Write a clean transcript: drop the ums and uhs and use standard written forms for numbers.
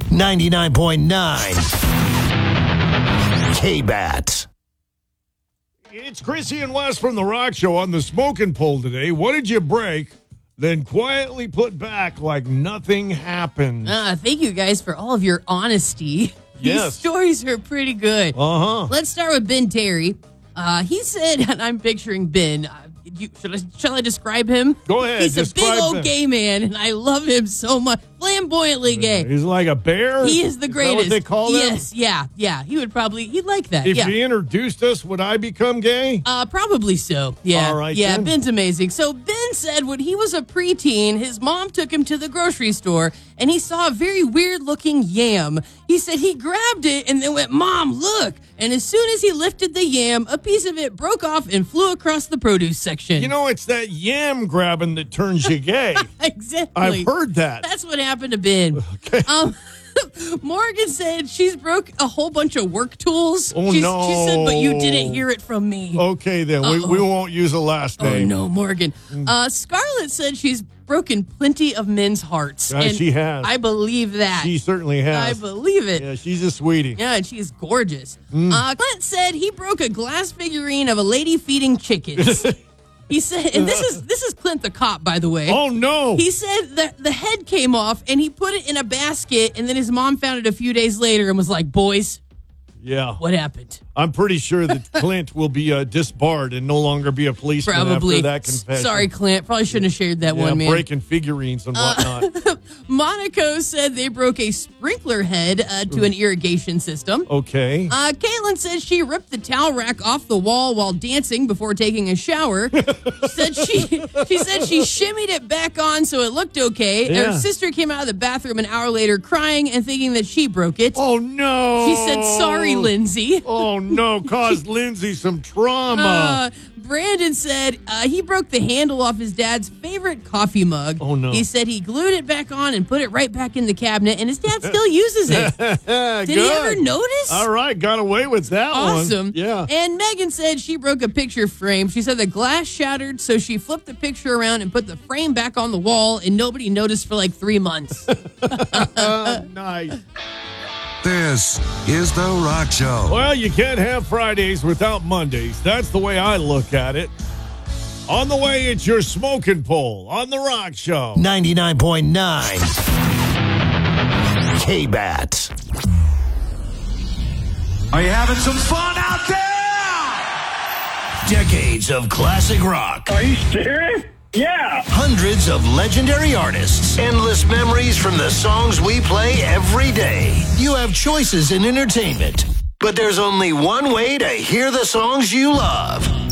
99.9 K-Bat. It's Chrissy and Wes from The Rock Show on the smoking pole today. What did you break, then quietly put back like nothing happened? Thank you guys for all of your honesty. Yes. These stories are pretty good. Uh-huh. Let's start with Ben Terry. He said, and I'm picturing Ben. Shall I describe him? Go ahead. He's a big describe old him. gay man, and I love him so much. Flamboyantly gay. He's like a bear? He is the Is that greatest. what they call him? Yes, yeah. He'd like that. If yeah. you introduced us, would I become gay? Probably so. Yeah. All right, yeah, then. Ben's amazing. So Ben said when he was a preteen, his mom took him to the grocery store and he saw a very weird looking yam. He said he grabbed it and then went, "Mom, look." And as soon as he lifted the yam, a piece of it broke off and flew across the produce section. You know, it's that yam grabbing that turns you gay. Exactly. I've heard that. That's what happened to Ben. Okay. Morgan said she's broke a whole bunch of work tools. Oh, She no. said, but you didn't hear it from me. Okay, then. We won't use a last Oh, name. no, Morgan. Scarlett said she's broken plenty of men's hearts. Yeah, and she has. I believe that. She certainly has. I believe it. Yeah, she's a sweetie. Yeah, and she's gorgeous. Clint said he broke a glass figurine of a lady feeding chickens. He said, and this is Clint the cop, by the way. Oh, no. He said that the head came off and he put it in a basket, and then his mom found it a few days later and was like, "Boys, Yeah. what happened?" I'm pretty sure that Clint will be disbarred and no longer be a policeman Probably. after that confession. Sorry, Clint. Probably shouldn't have shared that one, man. breaking figurines and whatnot. Monaco said they broke a sprinkler head to an irrigation system. Okay. Caitlin said she ripped the towel rack off the wall while dancing before taking a shower. She said she shimmied it back on so it looked okay. Yeah. Her sister came out of the bathroom an hour later crying and thinking that she broke it. Oh, no. She said, "Sorry, Lindsay." Oh, no. Caused Lindsay some trauma. Brandon said he broke the handle off his dad's favorite coffee mug. Oh, no. He said he glued it back on and put it right back in the cabinet, and his dad still uses it. Did he ever notice? All right. Got away with that one. Awesome. Yeah. And Megan said she broke a picture frame. She said the glass shattered, so she flipped the picture around and put the frame back on the wall, and nobody noticed for like 3 months. Nice. This is The Rock Show. Well, you can't have Fridays without Mondays. That's the way I look at it. On the way, it's your smoking pole on The Rock Show. 99.9 K-Bat. Are you having some fun out there? Decades of classic rock. Are you serious? Yeah. Hundreds of legendary artists. Endless memories from the songs we play every day. You have choices in entertainment, but there's only one way to hear the songs you love.